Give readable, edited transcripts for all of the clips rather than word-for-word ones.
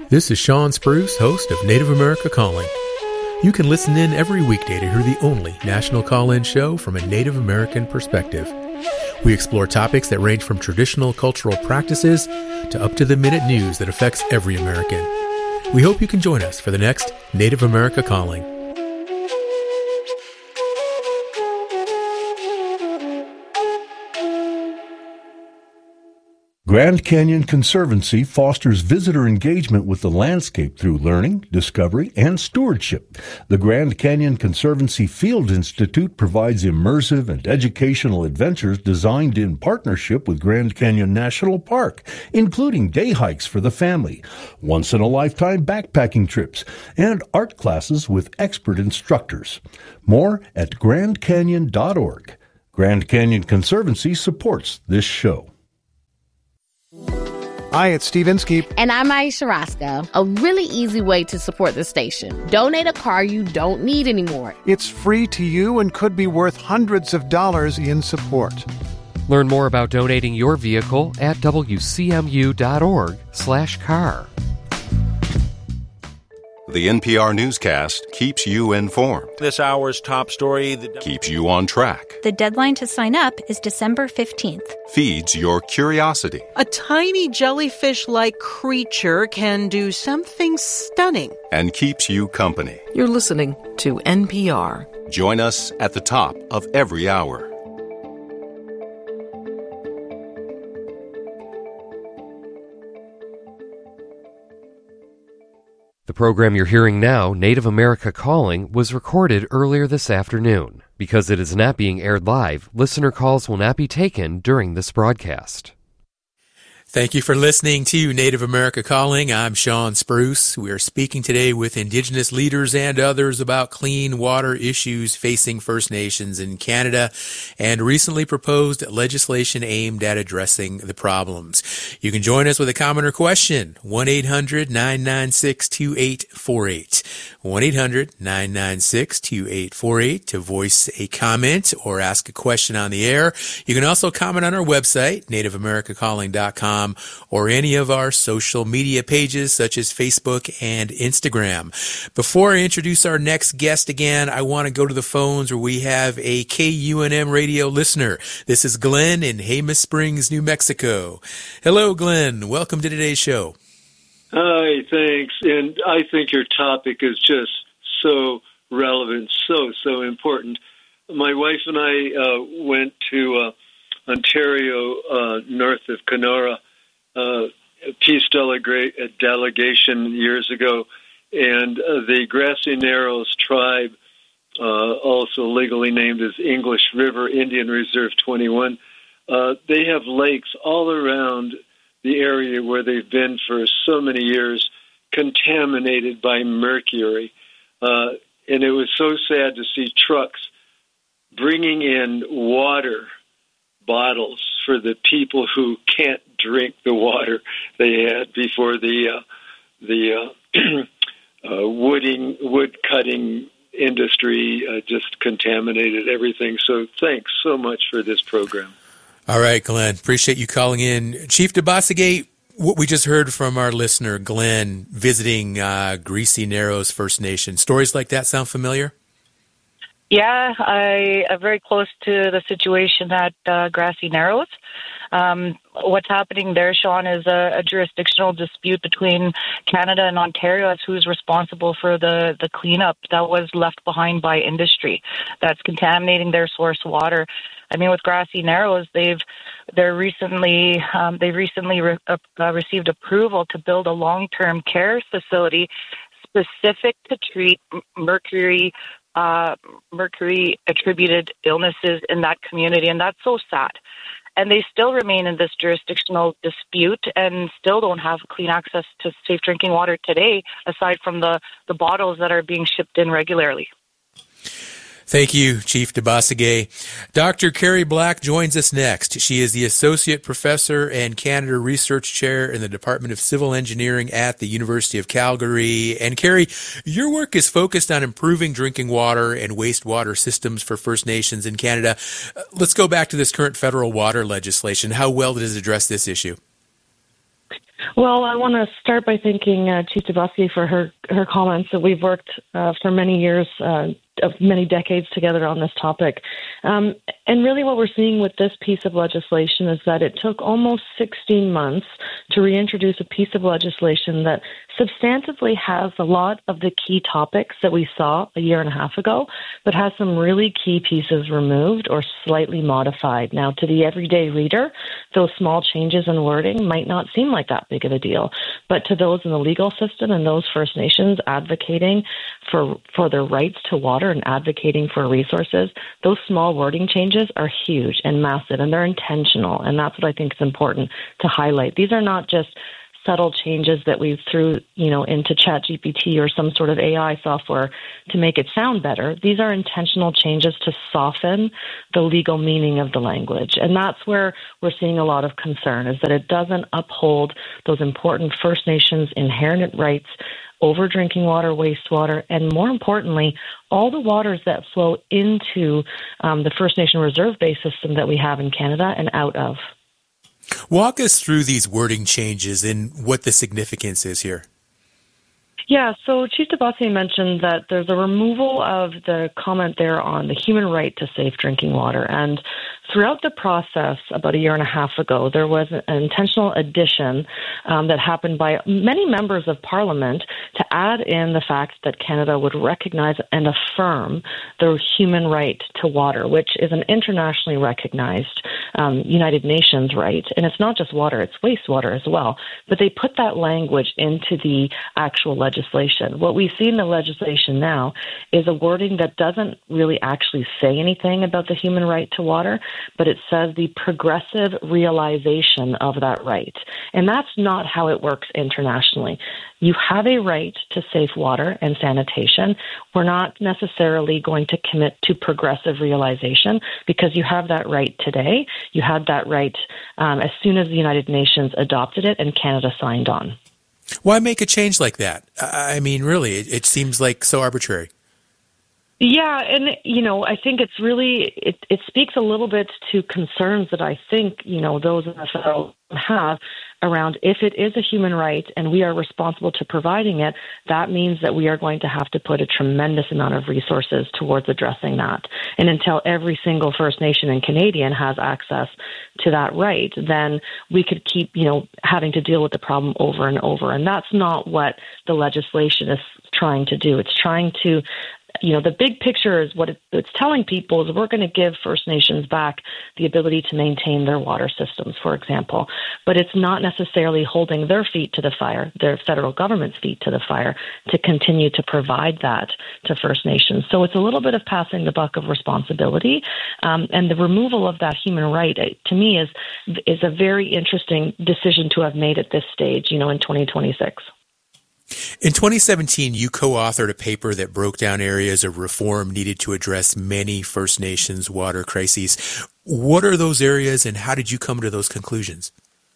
This is Sean Spruce, host of Native America Calling. You can listen in every weekday to hear the only national call-in show from a Native American perspective. We explore topics that range from traditional cultural practices to up-to-the-minute news that affects every American. We hope you can join us for the next Native America Calling. Grand Canyon Conservancy fosters visitor engagement with the landscape through learning, discovery, and stewardship. The Grand Canyon Conservancy Field Institute provides immersive and educational adventures designed in partnership with Grand Canyon National Park, including day hikes for the family, once-in-a-lifetime backpacking trips, and art classes with expert instructors. More at grandcanyon.org. Grand Canyon Conservancy supports this show. Hi, it's Steve Inskeep. And I'm Aisha Roscoe. A really easy way to support the station. Donate a car you don't need anymore. It's free to you and could be worth hundreds of dollars in support. Learn more about donating your vehicle at wcmu.org/car. The NPR newscast keeps you informed. This hour's top story keeps you on track. The deadline to sign up is December 15th. Feeds your curiosity. A tiny jellyfish-like creature can do something stunning. And keeps you company. You're listening to NPR. Join us at the top of every hour. The program you're hearing now, Native America Calling, was recorded earlier this afternoon. Because it is not being aired live, listener calls will not be taken during this broadcast. Thank you for listening to Native America Calling. I'm Sean Spruce. We are speaking today with Indigenous leaders and others about clean water issues facing First Nations in Canada and recently proposed legislation aimed at addressing the problems. You can join us with a comment or question, 1-800-996-2848. 1-800-996-2848 to voice a comment or ask a question on the air. You can also comment on our website, nativeamericacalling.com, or any of our social media pages such as Facebook and Instagram. Before I introduce our next guest again, I want to go to the phones where we have a KUNM radio listener. This is Glenn in Jemez Springs, New Mexico. Hello, Glenn. Welcome to today's show. Hi, thanks. And I think your topic is just so relevant, so important. My wife and I went to Ontario, north of Kenora, peace delegation years ago, and the Grassy Narrows tribe, also legally named as English River Indian Reserve 21, they have lakes all around the area where they've been for so many years, contaminated by mercury. And it was so sad to see trucks bringing in water bottles for the people who can't drink the water they had before the wood cutting industry just contaminated everything. So thanks so much for this program. All right, Glenn. Appreciate you calling in. Chief DeBossegay, what we just heard from our listener, Glenn, visiting Grassy Narrows First Nation. Stories like that sound familiar? Yeah, I am very close to the situation at Grassy Narrows. What's happening there, Sean, is a jurisdictional dispute between Canada and Ontario as who's responsible for the cleanup that was left behind by industry that's contaminating their source water. I mean, with Grassy Narrows, they've recently received approval to build a long-term care facility specific to treat mercury-attributed illnesses in that community, and that's so sad. And they still remain in this jurisdictional dispute and still don't have clean access to safe drinking water today, aside from the bottles that are being shipped in regularly. Thank you, Chief DeBossegay. Dr. Carrie Black joins us next. She is the Associate Professor and Canada Research Chair in the Department of Civil Engineering at the University of Calgary. And Carrie, your work is focused on improving drinking water and wastewater systems for First Nations in Canada. Let's go back to this current federal water legislation. How well does it address this issue? Well, I want to start by thanking Chief Duboski for her comments. That we've worked for many years, of many decades together on this topic. And really what we're seeing with this piece of legislation is that it took almost 16 months to reintroduce a piece of legislation that substantively has a lot of the key topics that we saw a year and a half ago, but has some really key pieces removed or slightly modified. Now, to the everyday reader, those small changes in wording might not seem like that big of a deal, but to those in the legal system and those First Nations advocating for their rights to water and advocating for resources, those small wording changes are huge and massive, and they're intentional, and that's what I think is important to highlight. These are not just subtle changes that we threw, into ChatGPT or some sort of AI software to make it sound better. These are intentional changes to soften the legal meaning of the language. And that's where we're seeing a lot of concern, is that it doesn't uphold those important First Nations inherent rights over drinking water, wastewater, and more importantly, all the waters that flow into the First Nation reserve-based system that we have in Canada and out of. Walk us through these wording changes and what the significance is here. Yeah, so Chief Dubosi mentioned that there's a removal of the comment there on the human right to safe drinking water. And throughout the process, about a year and a half ago, there was an intentional addition that happened by many members of Parliament to add in the fact that Canada would recognize and affirm the human right to water, which is an internationally recognized United Nations right. And it's not just water, it's wastewater as well. But they put that language into the actual legislation. What we see in the legislation now is a wording that doesn't really actually say anything about the human right to water, but it says the progressive realization of that right. And that's not how it works internationally. You have a right to safe water and sanitation. We're not necessarily going to commit to progressive realization because you have that right today. You had that right as soon as the United Nations adopted it and Canada signed on. Why make a change like that? I mean, really, it seems like so arbitrary. Yeah, and, I think it's really, it speaks a little bit to concerns that I think, those in the federal have around if it is a human right and we are responsible to providing it, that means that we are going to have to put a tremendous amount of resources towards addressing that. And until every single First Nation and Canadian has access to that right, then we could keep, having to deal with the problem over and over. And that's not what the legislation is trying to do. It's trying to the big picture is what it's telling people is we're going to give First Nations back the ability to maintain their water systems, for example. But it's not necessarily holding their feet to the fire, their federal government's feet to the fire, to continue to provide that to First Nations. So it's a little bit of passing the buck of responsibility. And the removal of that human right, to me, is a very interesting decision to have made at this stage, in 2026. In 2017, you co-authored a paper that broke down areas of reform needed to address many First Nations water crises. What are those areas, and how did you come to those conclusions?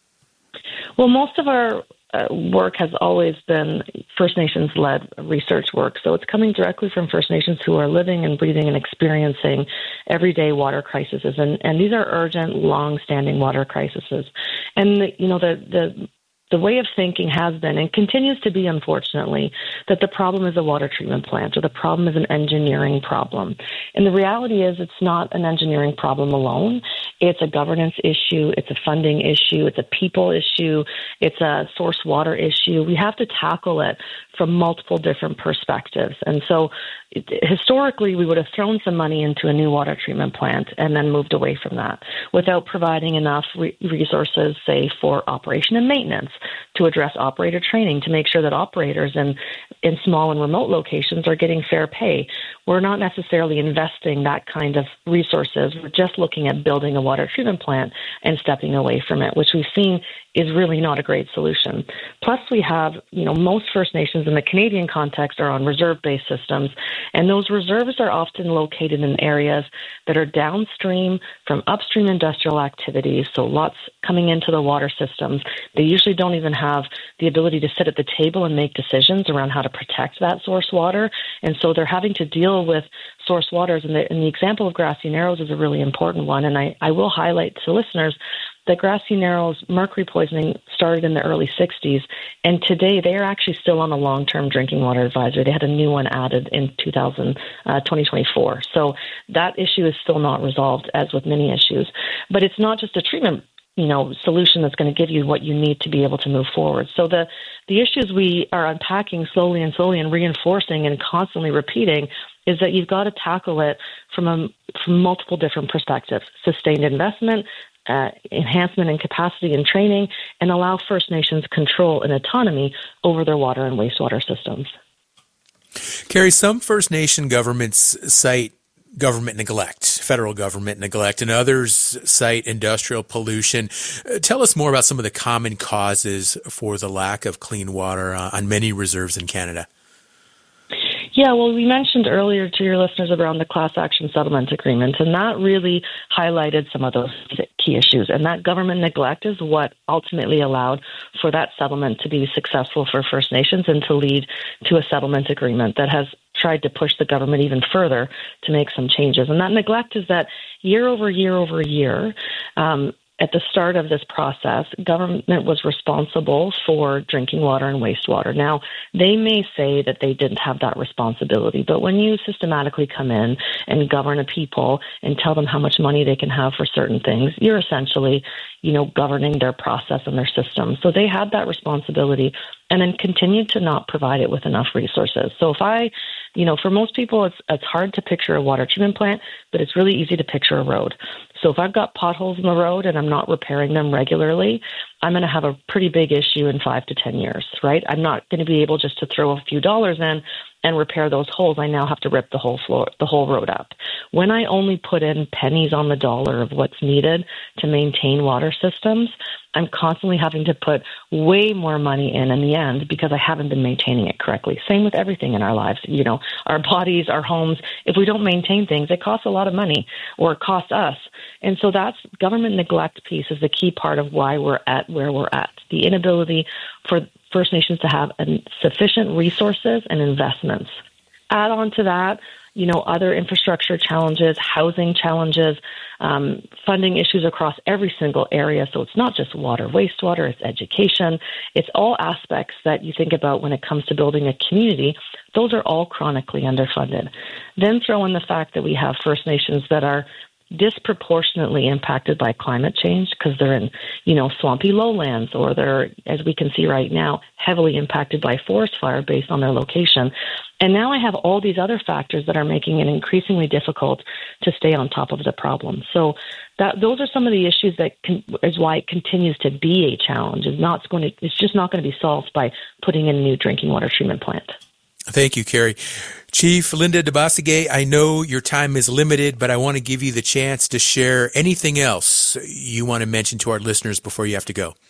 Well, most of our work has always been First Nations-led research work. So it's coming directly from First Nations who are living and breathing and experiencing everyday water crises. And these are urgent, long-standing water crises. And, the way of thinking has been and continues to be, unfortunately, that the problem is a water treatment plant or the problem is an engineering problem. And the reality is it's not an engineering problem alone. It's a governance issue. It's a funding issue. It's a people issue. It's a source water issue. We have to tackle it from multiple different perspectives. And so historically, we would have thrown some money into a new water treatment plant and then moved away from that without providing enough resources, say, for operation and maintenance, to address operator training, to make sure that operators in small and remote locations are getting fair pay. We're not necessarily investing that kind of resources. We're just looking at building a water treatment plant and stepping away from it, which we've seen is really not a great solution. Plus, we have, most First Nations in the Canadian context are on reserve-based systems, and those reserves are often located in areas that are downstream from upstream industrial activities, so lots coming into the water systems. They usually don't even have the ability to sit at the table and make decisions around how to protect that source water, and so they're having to deal with source waters, and the example of Grassy Narrows is a really important one, and I will highlight to listeners the Grassy Narrows mercury poisoning started in the early 60s, and today they are actually still on a long-term drinking water advisory. They had a new one added in 2024. So that issue is still not resolved, as with many issues. But it's not just a treatment solution that's going to give you what you need to be able to move forward. So the issues we are unpacking slowly and reinforcing and constantly repeating is that you've got to tackle it from multiple different perspectives: sustained investment, enhancement in capacity and training, and allow First Nations control and autonomy over their water and wastewater systems. Carrie, some First Nation governments cite government neglect, federal government neglect, and others cite industrial pollution. Tell us more about some of the common causes for the lack of clean water on many reserves in Canada. Yeah, well, we mentioned earlier to your listeners around the class action settlement agreement, and that really highlighted some of those key issues. And that government neglect is what ultimately allowed for that settlement to be successful for First Nations and to lead to a settlement agreement that has tried to push the government even further to make some changes. And that neglect is that year over year, at the start of this process, government was responsible for drinking water and wastewater. Now, they may say that they didn't have that responsibility, but when you systematically come in and govern a people and tell them how much money they can have for certain things, you're essentially, governing their process and their system. So they had that responsibility and then continued to not provide it with enough resources. So for most people, it's hard to picture a water treatment plant, but it's really easy to picture a road. So if I've got potholes in the road and I'm not repairing them regularly, I'm going to have a pretty big issue in 5 to 10 years, right? I'm not going to be able just to throw a few dollars in and repair those holes. I now have to rip the whole road up. When I only put in pennies on the dollar of what's needed to maintain water systems, I'm constantly having to put way more money in the end because I haven't been maintaining it correctly. Same with everything in our lives, our bodies, our homes. If we don't maintain things, it costs a lot of money, or it costs us. And so that's government neglect piece is the key part of why we're at where we're at. The inability for First Nations to have sufficient resources and investments. Add on to that, other infrastructure challenges, housing challenges, funding issues across every single area. So it's not just water, wastewater, it's education. It's all aspects that you think about when it comes to building a community. Those are all chronically underfunded. Then throw in the fact that we have First Nations that are disproportionately impacted by climate change because they're in, swampy lowlands, or they're, as we can see right now, heavily impacted by forest fire based on their location. And now I have all these other factors that are making it increasingly difficult to stay on top of the problem. So those are some of the issues that is why it continues to be a challenge. It's just not going to be solved by putting in a new drinking water treatment plant. Thank you, Carrie. Chief Linda DeBossigay, I know your time is limited, but I want to give you the chance to share anything else you want to mention to our listeners before you have to go.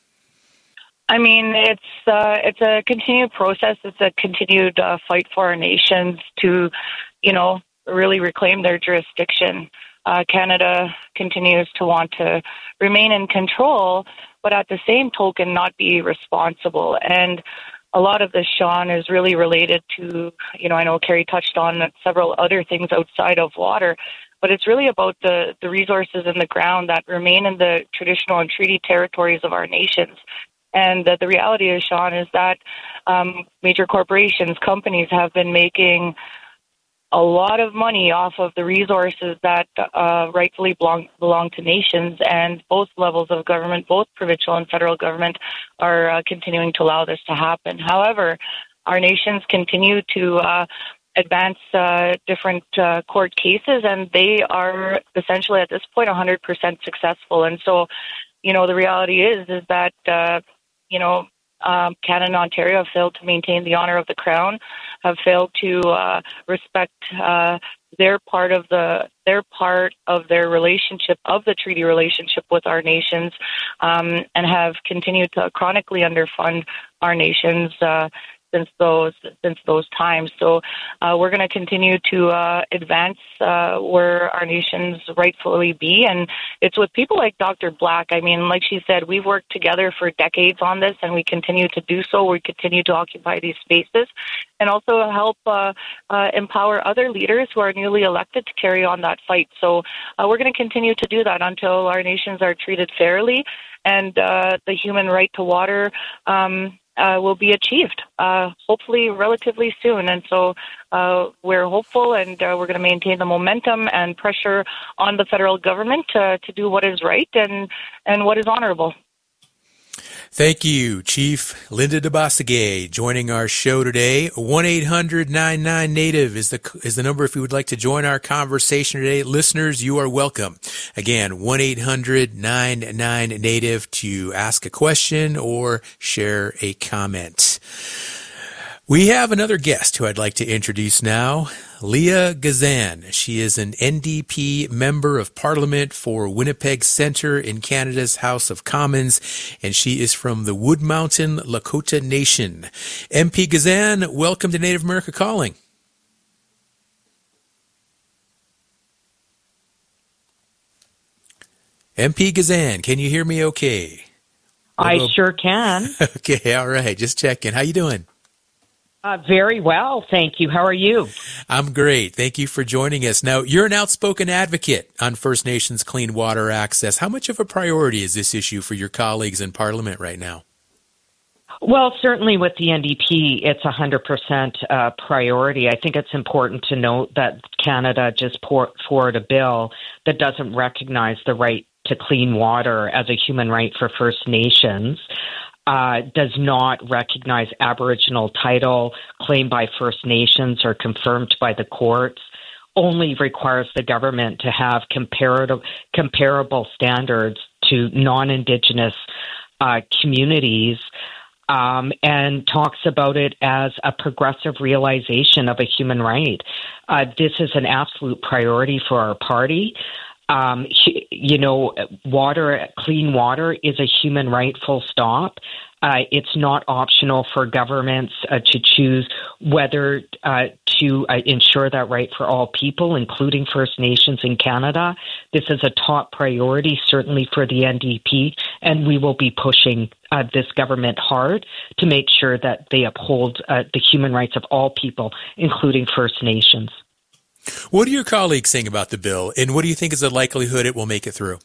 I mean, it's a continued process. It's a continued fight for our nations to, really reclaim their jurisdiction. Canada continues to want to remain in control, but at the same token, not be responsible. And a lot of this, Sean, is really related to, I know Carrie touched on several other things outside of water, but it's really about the resources in the ground that remain in the traditional and treaty territories of our nations. And the reality is, Sean, is that major corporations, companies have been making a lot of money off of the resources that rightfully belong to nations, and both levels of government, both provincial and federal government, are continuing to allow this to happen. However, our nations continue to advance different court cases, and they are essentially at this point 100% successful. And so, the reality is that Canada and Ontario have failed to maintain the honor of the Crown, have failed to respect their part of their relationship, of the treaty relationship with our nations, and have continued to chronically underfund our nations. since those times. So we're going to continue to advance where our nations rightfully be, and it's with people like Dr. Black. I mean, like she said, we've worked together for decades on this, and we continue to do so. We continue to occupy these spaces, and also help empower other leaders who are newly elected to carry on that fight. So we're going to continue to do that until our nations are treated fairly, and the human right to water will be achieved, hopefully relatively soon. And so we're hopeful, and we're going to maintain the momentum and pressure on the federal government to do what is right and what is honorable. Thank you, Chief Linda DeBossigay, joining our show today. 1-800-99-NATIVE is the number if you would like to join our conversation today. Listeners, you are welcome. Again, 1-800-99-NATIVE to ask a question or share a comment. We have another guest who I'd like to introduce now, Leah Gazan. She is an NDP Member of Parliament for Winnipeg Centre in Canada's House of Commons, and she is from the Wood Mountain Lakota Nation. MP Gazan, welcome to Native America Calling. MP Gazan, can you hear me okay? I sure can. Okay, all right, just checking. How you doing? Very well, thank you. How are you? I'm great. Thank you for joining us. Now, you're an outspoken advocate on First Nations clean water access. How much of a priority is this issue for your colleagues in Parliament right now? Well, certainly with the NDP, it's 100% priority. I think it's important to note that Canada just put forward a bill that doesn't recognize the right to clean water as a human right for First Nations. Does not recognize Aboriginal title claimed by First Nations or confirmed by the courts, only requires the government to have comparable standards to non-Indigenous communities, and talks about it as a progressive realization of a human right. This is an absolute priority for our party. Clean water is a human right, full stop. It's not optional for governments to choose whether to ensure that right for all people, including First Nations in Canada. This is a top priority, certainly for the NDP, and we will be pushing this government hard to make sure that they uphold the human rights of all people, including First Nations. What are your colleagues saying about the bill, and what do you think is the likelihood it will make it through?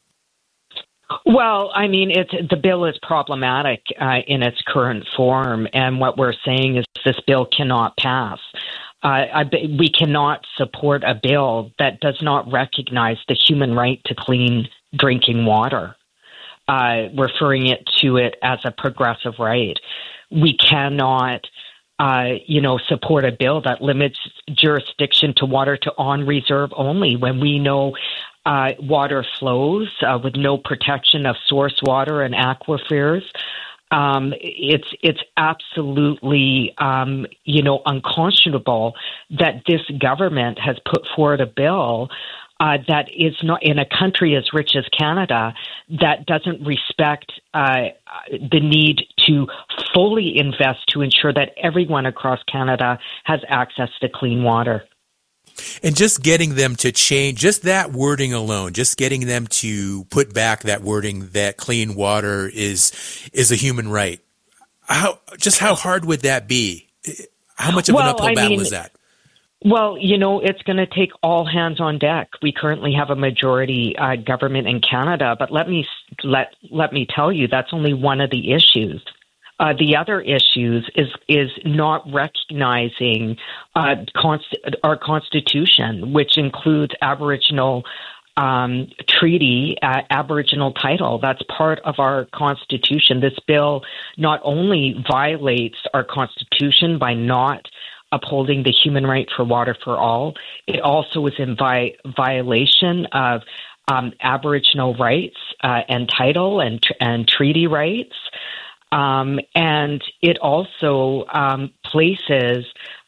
Well, I mean, the bill is problematic in its current form, and what we're saying is this bill cannot pass. We cannot support a bill that does not recognize the human right to clean drinking water, referring to it as a progressive right. We cannot support a bill that limits jurisdiction to water to on reserve only when we know water flows with no protection of source water and aquifers. It's absolutely, unconscionable that this government has put forward a bill that is not in a country as rich as Canada that doesn't respect the need to fully invest to ensure that everyone across Canada has access to clean water. And just getting them to change, just that wording alone, just getting them to put back that wording that clean water is a human right. How hard would that be? How much of an uphill battle is that? Well, it's going to take all hands on deck. We currently have a majority government in Canada, but let me tell you, that's only one of the issues. The other issues is not recognizing our Constitution, which includes Aboriginal treaty, Aboriginal title. That's part of our Constitution. This bill not only violates our Constitution by not upholding the human right for water for all, it also is in violation of Aboriginal rights and title and treaty rights. And it also places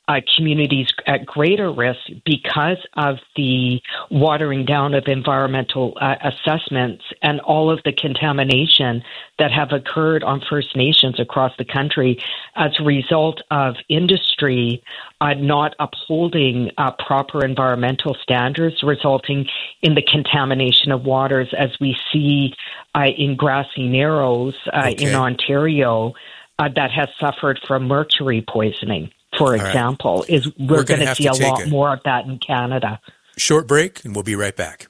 communities at greater risk because of the watering down of environmental assessments and all of the contamination that have occurred on First Nations across the country as a result of industry not upholding proper environmental standards, resulting in the contamination of waters as we see in Grassy Narrows in Ontario that has suffered from mercury poisoning. For example, we're going to see a lot more of that in Canada. Short break, and we'll be right back.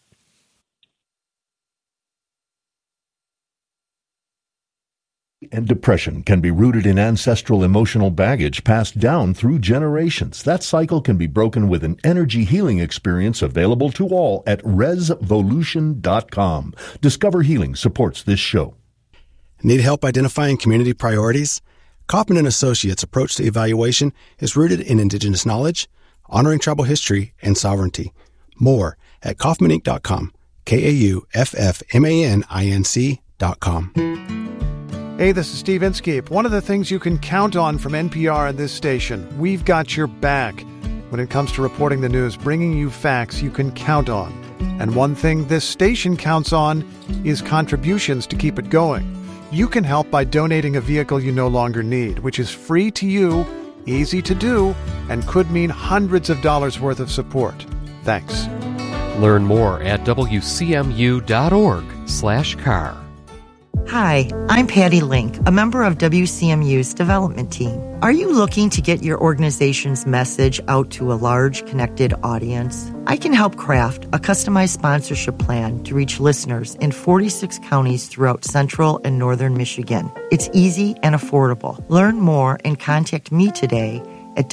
And depression can be rooted in ancestral emotional baggage passed down through generations. That cycle can be broken with an energy healing experience available to all at resvolution.com. Discover Healing supports this show. Need help identifying community priorities? Kaufman & Associates' approach to evaluation is rooted in Indigenous knowledge, honoring tribal history, and sovereignty. More at kaufmaninc.com, KAUFFMANINC.com. Hey, this is Steve Inskeep. One of the things you can count on from NPR and this station, we've got your back. When it comes to reporting the news, bringing you facts you can count on. And one thing this station counts on is contributions to keep it going. You can help by donating a vehicle you no longer need, which is free to you, easy to do, and could mean hundreds of dollars worth of support. Thanks. Learn more at wcmu.org/car. Hi, I'm Patty Link, a member of WCMU's development team. Are you looking to get your organization's message out to a large, connected audience? I can help craft a customized sponsorship plan to reach listeners in 46 counties throughout central and northern Michigan. It's easy and affordable. Learn more and contact me today at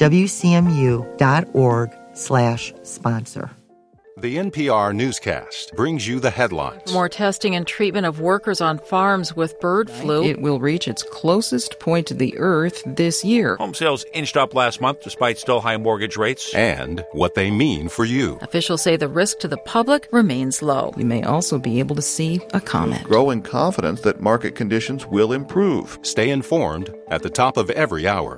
wcmu.org/sponsor. The NPR newscast brings you the headlines. More testing and treatment of workers on farms with bird flu. It will reach its closest point to the earth this year. Home sales inched up last month despite still high mortgage rates. And what they mean for you. Officials say the risk to the public remains low. We may also be able to see a comet. Growing confidence that market conditions will improve. Stay informed at the top of every hour.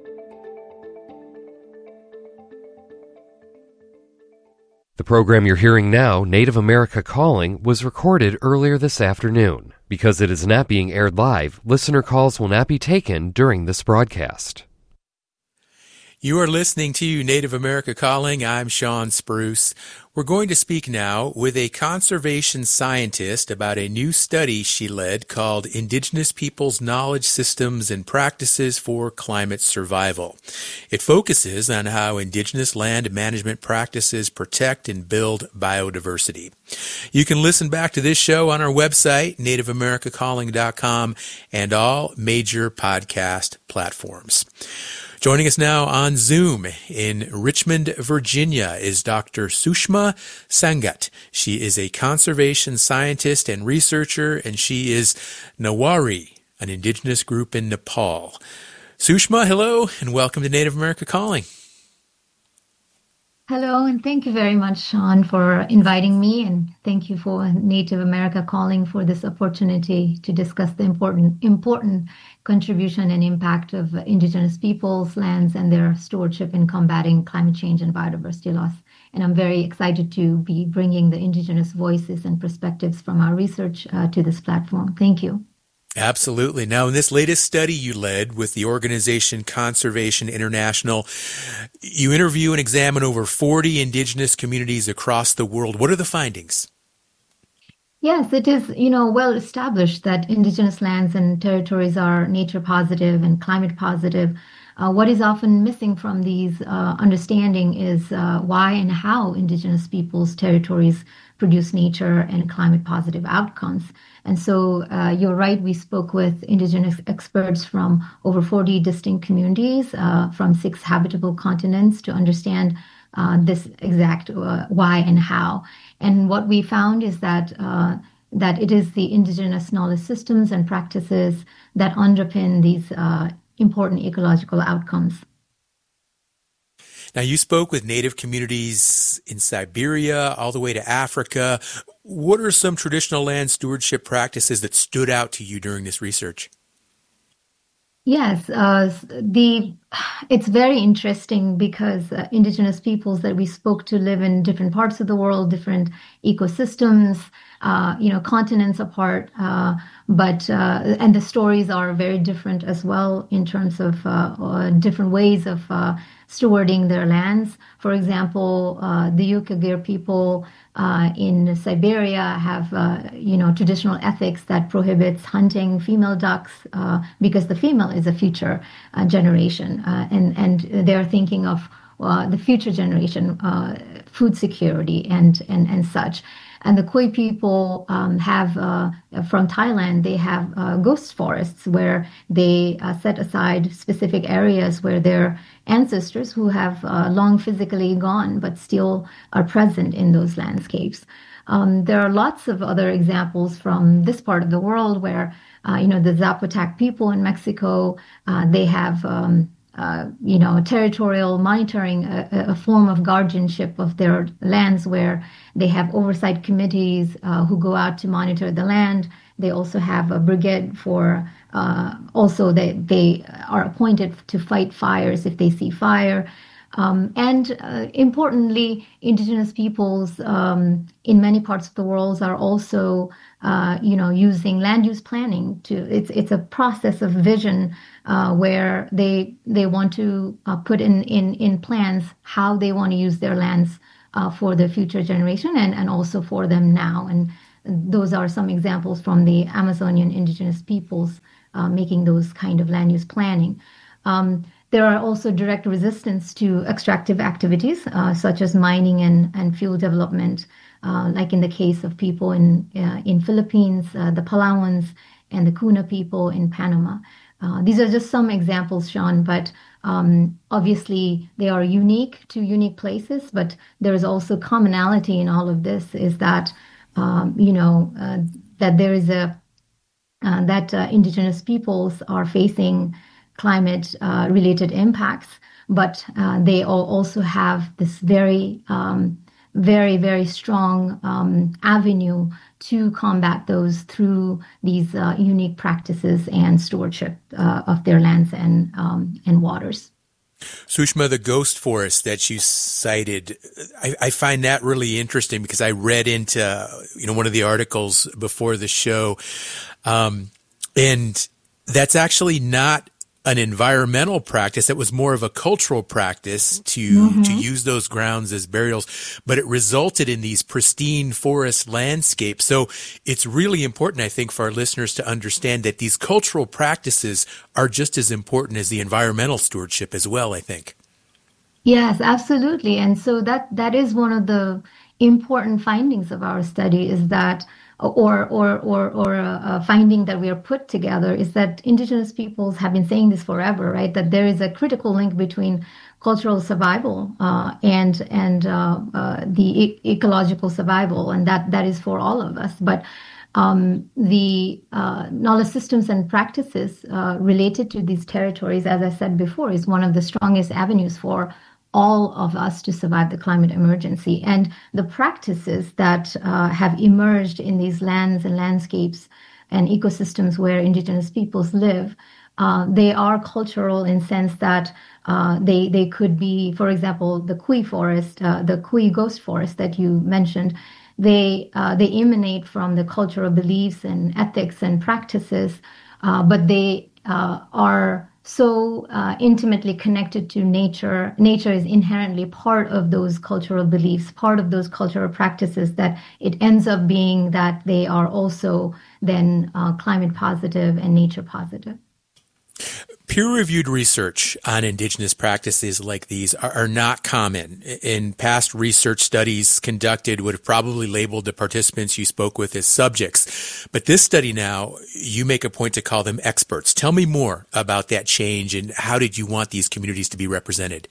The program you're hearing now, Native America Calling, was recorded earlier this afternoon. Because it is not being aired live, listener calls will not be taken during this broadcast. You are listening to Native America Calling. I'm Sean Spruce. We're going to speak now with a conservation scientist about a new study she led called Indigenous Peoples' Knowledge Systems and Practices for Climate Survival. It focuses on how Indigenous land management practices protect and build biodiversity. You can listen back to this show on our website, nativeamericacalling.com, and all major podcast platforms. Joining us now on Zoom in Richmond, Virginia, is Dr. Sushma Sangat. She is a conservation scientist and researcher, and she is Nawari, an indigenous group in Nepal. Sushma, hello, and welcome to Native America Calling. Hello, and thank you very much, Sean, for inviting me, and thank you for Native America Calling for this opportunity to discuss the important contribution and impact of Indigenous peoples, lands, and their stewardship in combating climate change and biodiversity loss. And I'm very excited to be bringing the Indigenous voices and perspectives from our research to this platform. Thank you. Absolutely. Now, in this latest study you led with the organization Conservation International, you interview and examine over 40 indigenous communities across the world. What are the findings? Yes, it is, well established that indigenous lands and territories are nature positive and climate positive. What is often missing from these understanding is why and how indigenous peoples' territories produce nature and climate positive outcomes. And so you're right, we spoke with indigenous experts from over 40 distinct communities from 6 habitable continents to understand this exact why and how. And what we found is that it is the indigenous knowledge systems and practices that underpin these important ecological outcomes. Now, you spoke with native communities in Siberia all the way to Africa. What are some traditional land stewardship practices that stood out to you during this research? Yes, the it's very interesting because indigenous peoples that we spoke to live in different parts of the world, different ecosystems, continents apart. And the stories are very different as well in terms of different ways of stewarding their lands. For example, the Yukagir people in Siberia have, traditional ethics that prohibits hunting female ducks because the female is a future generation, and they're thinking of the future generation, food security and such. And the Khoi people have, from Thailand, they have ghost forests where they set aside specific areas where their ancestors who have long physically gone but still are present in those landscapes. There are lots of other examples from this part of the world where, the Zapotec people in Mexico, they have territorial monitoring, a form of guardianship of their lands where they have oversight committees who go out to monitor the land. They also have a brigade for, they are appointed to fight fires if they see fire. Importantly, indigenous peoples in many parts of the world are also, using land use planning it's a process of vision where they want to put in plans how they want to use their lands for the future generation and also for them now. And those are some examples from the Amazonian indigenous peoples making those kind of land use planning. There are also direct resistance to extractive activities, such as mining and fuel development, like in the case of people in Philippines, the Palawans, and the Kuna people in Panama. These are just some examples, Sean, but obviously they are unique to unique places, but there is also commonality in all of this is that, that there is that indigenous peoples are facing climate related impacts, but they also have this very, very strong avenue to combat those through these unique practices and stewardship of their lands and waters. Sushma, the ghost forest that you cited, I find that really interesting because I read into one of the articles before the show, and that's actually not an environmental practice. It was more of a cultural practice to use those grounds as burials, but it resulted in these pristine forest landscapes. So it's really important, I think, for our listeners to understand that these cultural practices are just as important as the environmental stewardship as well, I think. Yes, absolutely. And so that is one of the important findings of our study is that or a finding that we are put together is that indigenous peoples have been saying this forever, right? That there is a critical link between cultural survival and the ecological survival, and that is for all of us. But the knowledge systems and practices related to these territories, as I said before, is one of the strongest avenues for all of us to survive the climate emergency. And the practices that have emerged in these lands and landscapes and ecosystems where indigenous peoples live, they are cultural in sense that they could be, for example, the Khoi forest, the Khoi ghost forest that you mentioned. They emanate from the cultural beliefs and ethics and practices, but they are so intimately connected to nature. Nature is inherently part of those cultural beliefs, part of those cultural practices, that it ends up being that they are also then climate positive and nature positive. Peer-reviewed research on indigenous practices like these are not common. In past research studies conducted would have probably labeled the participants you spoke with as subjects. But this study now, you make a point to call them experts. Tell me more about that change and how did you want these communities to be represented?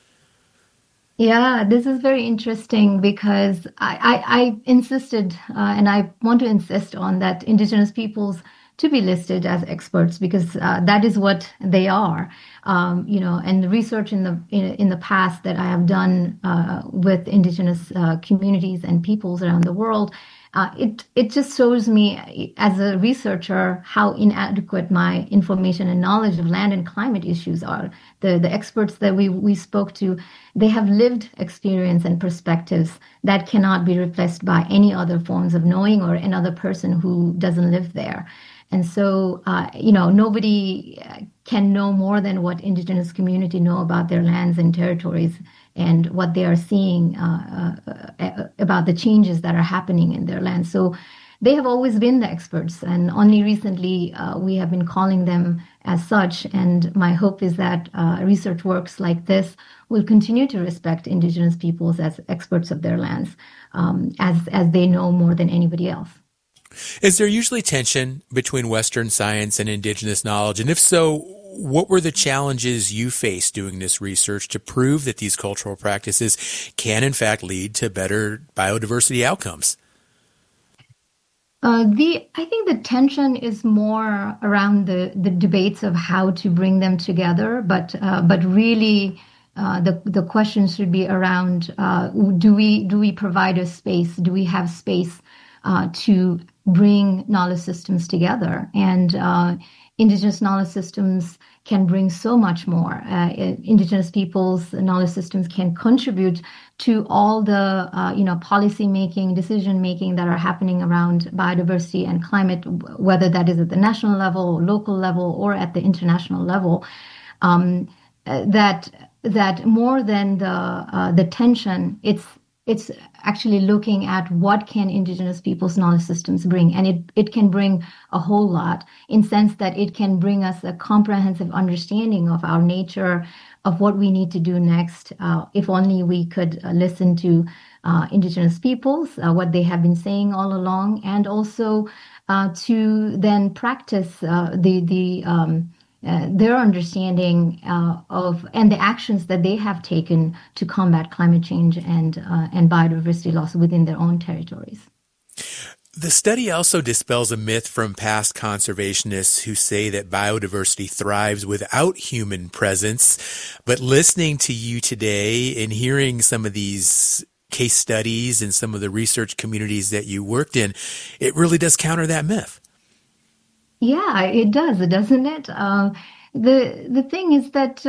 Yeah, this is very interesting because I insisted and I want to insist on that indigenous peoples to be listed as experts because that is what they are, and the research in the past that I have done with indigenous communities and peoples around the world it just shows me as a researcher how inadequate my information and knowledge of land and climate issues are. The experts that we spoke to, they have lived experience and perspectives that cannot be replaced by any other forms of knowing or another person who doesn't live there. And so, nobody can know more than what indigenous community know about their lands and territories and what they are seeing about the changes that are happening in their land. So they have always been the experts, and only recently we have been calling them as such. And my hope is that research works like this will continue to respect indigenous peoples as experts of their lands, as they know more than anybody else. Is there usually tension between Western science and indigenous knowledge? And if so, what were the challenges you faced doing this research to prove that these cultural practices can, in fact, lead to better biodiversity outcomes? I think the tension is more around the debates of how to bring them together, but really the question should be around do we provide a space? Do we have space to bring knowledge systems together? And indigenous knowledge systems can bring so much more. Indigenous peoples' knowledge systems can contribute to all the policy making, decision making that are happening around biodiversity and climate, whether that is at the national level, local level, or at the international level. That more than the tension, it's actually looking at what can indigenous people's knowledge systems bring. And it can bring a whole lot, in sense that it can bring us a comprehensive understanding of our nature, of what we need to do next. If only we could listen to indigenous peoples, what they have been saying all along, and also to then practice their understanding of and the actions that they have taken to combat climate change and biodiversity loss within their own territories. The study also dispels a myth from past conservationists who say that biodiversity thrives without human presence. But listening to you today and hearing some of these case studies and some of the research communities that you worked in, it really does counter that myth. Yeah, it does, doesn't it? The thing is that,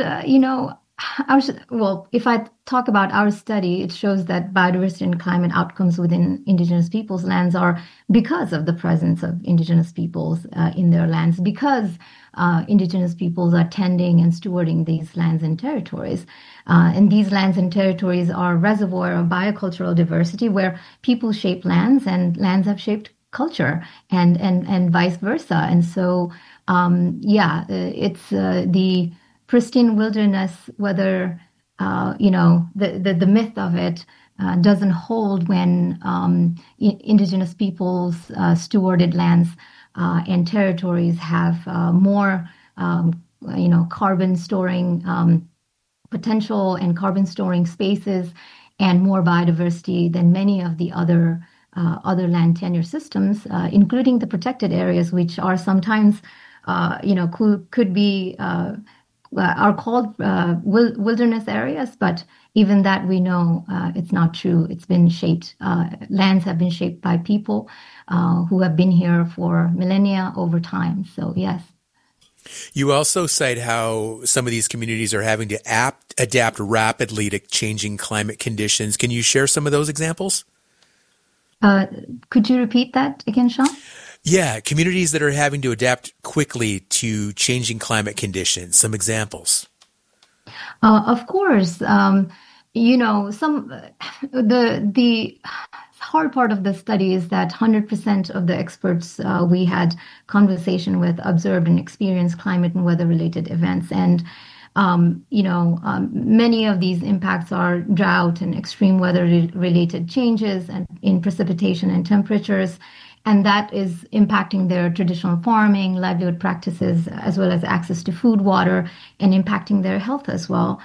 if I talk about our study, it shows that biodiversity and climate outcomes within indigenous peoples' lands are because of the presence of indigenous peoples in their lands, because indigenous peoples are tending and stewarding these lands and territories. And these lands and territories are a reservoir of biocultural diversity where people shape lands and lands have shaped culture and vice versa. And so, it's the pristine wilderness, whether, the myth of it doesn't hold when indigenous peoples' stewarded lands and territories have more, carbon storing potential and carbon storing spaces and more biodiversity than many of the other land tenure systems, including the protected areas, which are sometimes, could be are called wilderness areas, but even that we know it's not true. It's been shaped. Lands have been shaped by people who have been here for millennia over time. So yes. You also cite how some of these communities are having to adapt rapidly to changing climate conditions. Can you share some of those examples? Could you repeat that again, Sean? Yeah, communities that are having to adapt quickly to changing climate conditions. Some examples. Of course, the hard part of the study is that 100% of the experts we had conversation with observed and experienced climate and weather-related events, and many of these impacts are drought and extreme weather-related changes and in precipitation and temperatures, and that is impacting their traditional farming, livelihood practices, as well as access to food, water, and impacting their health as well.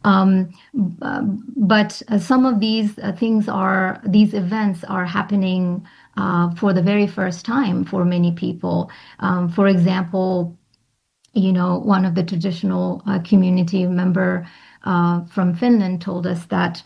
But some of these these events are happening for the very first time for many people. For example, one of the traditional community member from Finland told us that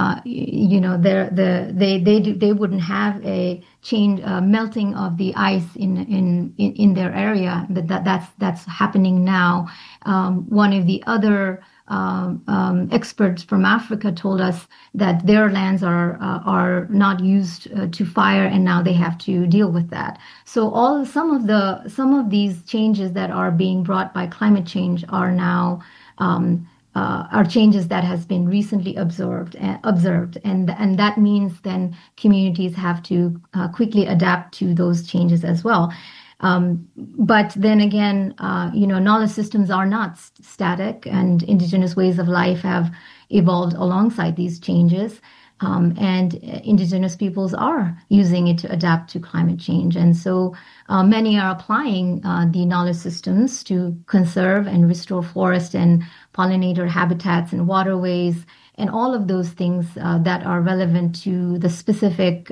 they wouldn't have a melting of the ice in their area, but that's happening now. One of the other experts from Africa told us that their lands are not used to fire, and now they have to deal with that. So some of these changes that are being brought by climate change are now are changes that has been recently observed, and that means then communities have to quickly adapt to those changes as well. But then again, knowledge systems are not static, and indigenous ways of life have evolved alongside these changes. And indigenous peoples are using it to adapt to climate change. And so many are applying the knowledge systems to conserve and restore forest and pollinator habitats and waterways and all of those things that are relevant to the specific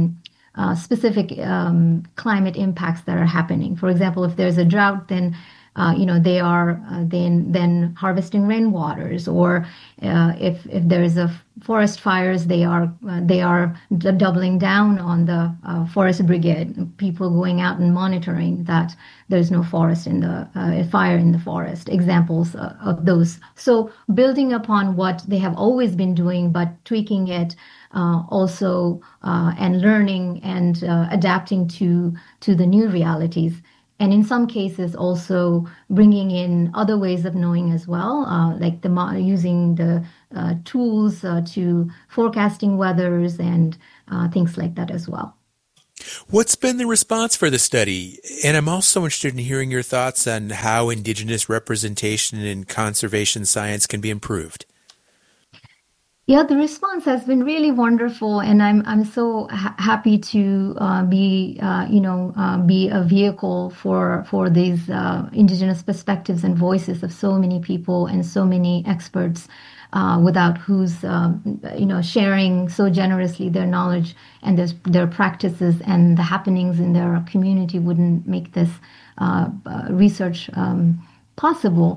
climate impacts that are happening. For example, if there's a drought, then they are then harvesting rainwaters, or if there is a forest fires, they are doubling down on the forest brigade, people going out and monitoring that there's no forest in the fire in the forest. Examples of those. So building upon what they have always been doing, but tweaking it also and learning and adapting to the new realities. And in some cases, also bringing in other ways of knowing as well, like using the tools to forecasting weathers and things like that as well. What's been the response for the study? And I'm also interested in hearing your thoughts on how Indigenous representation in conservation science can be improved. Yeah, the response has been really wonderful, and I'm so happy to be a vehicle for these indigenous perspectives and voices of so many people and so many experts, without who's sharing so generously their knowledge and their practices and the happenings in their community wouldn't make this research possible.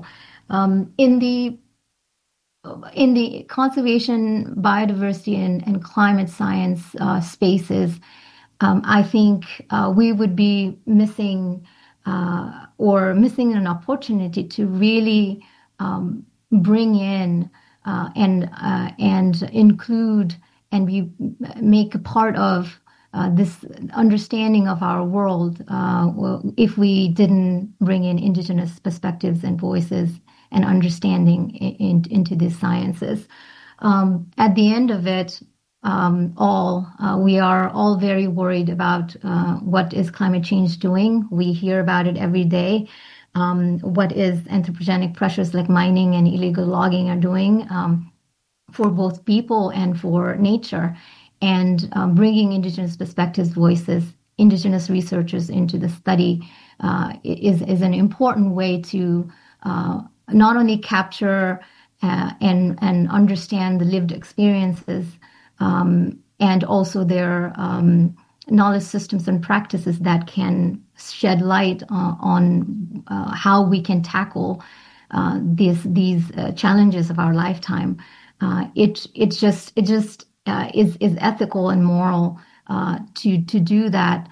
In the conservation, biodiversity, and climate science spaces, I think we would be missing an opportunity to really bring in and include and make a part of this understanding of our world if we didn't bring in indigenous perspectives and voices and understanding into these sciences. At the end of it, we are all very worried about what is climate change doing. We hear about it every day. What is anthropogenic pressures like mining and illegal logging are doing for both people and for nature. And bringing indigenous perspectives, voices, indigenous researchers into the study is an important way to not only capture and understand the lived experiences and also their knowledge systems and practices that can shed light on how we can tackle these challenges of our lifetime. It just is ethical and moral to do that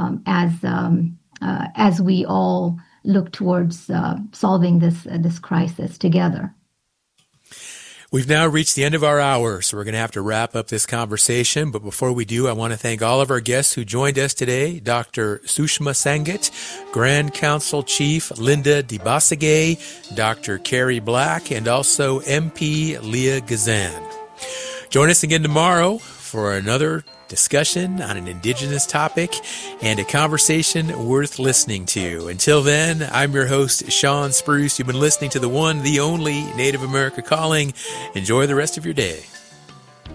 as we all look towards solving this crisis together. We've now reached the end of our hour, so we're going to have to wrap up this conversation. But before we do, I want to thank all of our guests who joined us today. Dr. Sushma Sangat, Grand Council Chief Linda Dibasage, Dr. Carrie Black, and also MP Leah Gazan. Join us again tomorrow for another discussion on an Indigenous topic and a conversation worth listening to. Until then, I'm your host, Sean Spruce. You've been listening to the one, the only Native America Calling. Enjoy the rest of your day.